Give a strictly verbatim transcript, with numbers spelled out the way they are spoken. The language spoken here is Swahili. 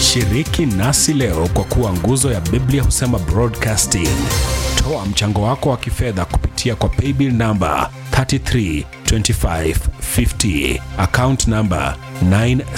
Shiriki nasi leo kwa kuwa nguzo ya Biblia Husema Broadcasting. Toa mchango wako wa kifedha kupitia kwa paybill number three three two five five zero, account number nine